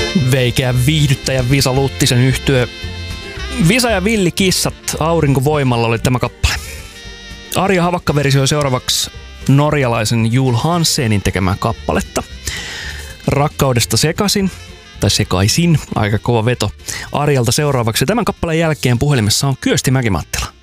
Veikeä viihdyttäjä Visa Luttisen yhtye Visa ja Villikissat aurinkovoimalla oli tämä kappale. Arja Havakka versioi seuraavaksi norjalaisen Jul Hansenin tekemää kappaletta. Rakkaudesta sekaisin, tai sekaisin, aika kova veto. Arjalta seuraavaksi tämän kappaleen jälkeen puhelimessa on Kyösti Mäkimattila.